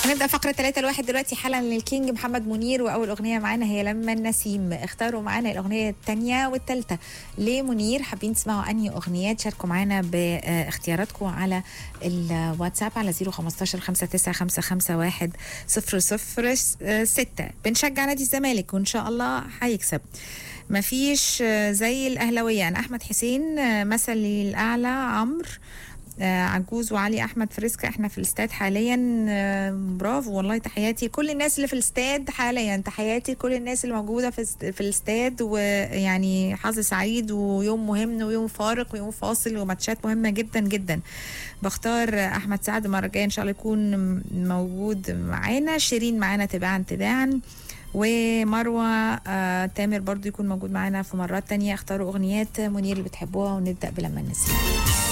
هنبدأ فقرة 3-1 دلوقتي حالا للكينج محمد منير، وأول أغنية معانا هي لما النسيم. اختاروا معانا الأغنية الثانية والثالثة لمنير. حابين تسمعوا أنهي أغنيات؟ شاركوا معانا باختياراتكم على الواتساب على 015-595510006. بنشجع نادي الزمالك وإن شاء الله هيكسب. مفيش زي الأهلاوية. أنا أحمد حسين، مثلي الأعلى عمرو عجوز وعلي احمد فريسكا. احنا في الاستاد حاليا. برافو والله. تحياتي كل الناس اللي في الاستاد حاليا، تحياتي كل الناس اللي موجوده في الاستاد، ويعني حظ سعيد ويوم مهم ويوم فارق ويوم فاصل وماتشات مهمه جدا جدا. بختار احمد سعد المره الجايه ان شاء الله يكون موجود معانا. شيرين معانا تباعا، ومروه تامر برضو يكون موجود معانا في مرات تانية. اختاروا اغنيات منير اللي بتحبوها ونبدا بلما النسيم.